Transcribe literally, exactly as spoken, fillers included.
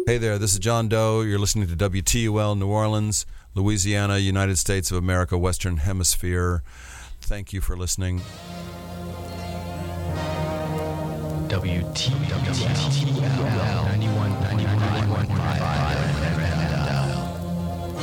Hey there, this is John Doe. You're listening to W T U L New Orleans, Louisiana, United States of America, Western Hemisphere. Thank you for listening. W T W L